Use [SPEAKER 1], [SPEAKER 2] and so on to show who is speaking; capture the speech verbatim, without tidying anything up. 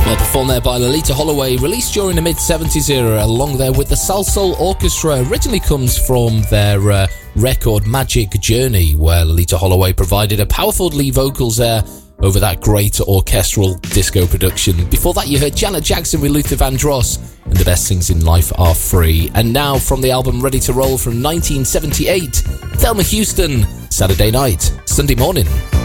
[SPEAKER 1] Performed there by Loleatta Holloway, released during the mid-seventies era, along there with the Salsoul Orchestra. Originally comes from their uh, record Magic Journey, where Loleatta Holloway provided a powerful lead vocals there over that great orchestral disco production. Before that, you heard Janet Jackson with Luther Vandross, and The Best Things in Life Are Free. And now, from the album Ready to Roll from nineteen seventy-eight, Thelma Houston, Saturday Night, Sunday Morning.